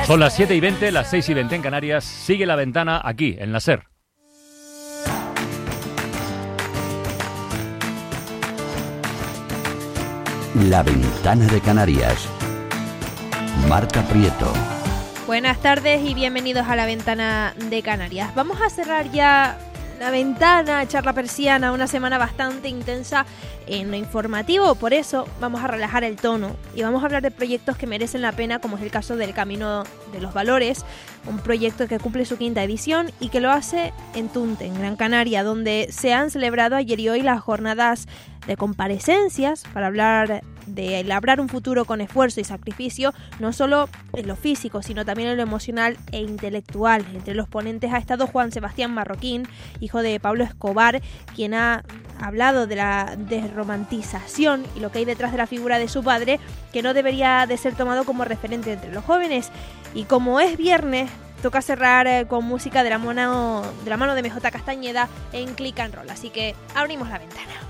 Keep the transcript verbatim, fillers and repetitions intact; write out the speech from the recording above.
Son las siete y veinte, las seis y veinte en Canarias. Sigue La Ventana aquí, en la SER. La Ventana de Canarias. Marta Prieto. Buenas tardes y bienvenidos a La Ventana de Canarias. Vamos a cerrar ya la ventana, echar la persiana, una semana bastante intensa en lo informativo. Por eso vamos a relajar el tono y vamos a hablar de proyectos que merecen la pena, como es el caso del Camino de los Valores, un proyecto que cumple su quinta edición y que lo hace en Tunte, en Gran Canaria, donde se han celebrado ayer y hoy las jornadas de comparecencias para hablar de labrar un futuro con esfuerzo y sacrificio, no solo en lo físico, sino también en lo emocional e intelectual. Entre los ponentes ha estado Juan Sebastián Marroquín, hijo de Pablo Escobar, quien ha hablado de la desromantización y lo que hay detrás de la figura de su padre, que no debería de ser tomado como referente entre los jóvenes. Y como es viernes, toca cerrar eh, con música de la mano de la mano de M J Castañeda en Click and Roll. Así que abrimos la ventana.